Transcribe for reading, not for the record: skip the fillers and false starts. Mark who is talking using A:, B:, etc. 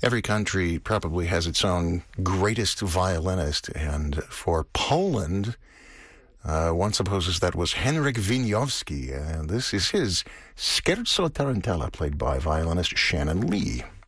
A: Every country probably has its own greatest violinist, and for Poland, one supposes that was Henryk Wieniawski, and this is his Scherzo Tarantella, played by violinist Shannon Lee.